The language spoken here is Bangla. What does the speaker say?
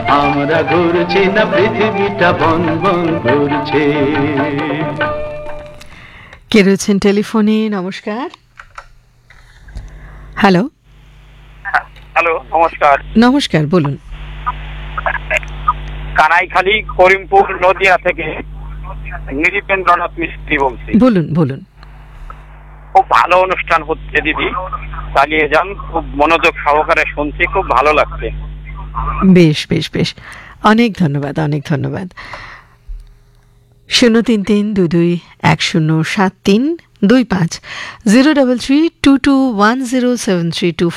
আমরা ঘুরছি না পৃথিবীটা বন বন ঘুরছে। কে রয়েছেন টেলিফোনে? নমস্কার। হ্যালো। হ্যালো, নমস্কার। নমস্কার, বলুন। কানাইখালী করিমপুর নদিয়া থেকে নৃপেন্দ্রনাথ মিস্ত্রি বলছি। বলুন বলুন। খুব ভালো অনুষ্ঠান হচ্ছে দিদি, চালিয়ে যান। খুব মনোযোগ সহকারে শুনছি, খুব ভালো লাগছে। বেশ বেশ বেশ, অনেক ধন্যবাদ, অনেক ধন্যবাদ। 03322107325 03322107325